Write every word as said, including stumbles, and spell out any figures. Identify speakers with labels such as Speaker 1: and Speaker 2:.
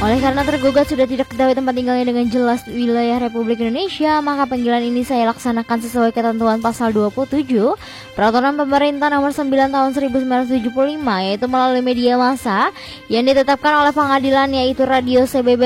Speaker 1: Oleh karena tergugat sudah tidak ketahui tempat tinggalnya dengan jelas wilayah Republik Indonesia, maka panggilan ini saya laksanakan sesuai ketentuan pasal dua puluh tujuh Peraturan Pemerintah Nomor sembilan Tahun seribu sembilan ratus tujuh puluh lima, yaitu melalui media massa yang ditetapkan oleh pengadilan, yaitu Radio C B B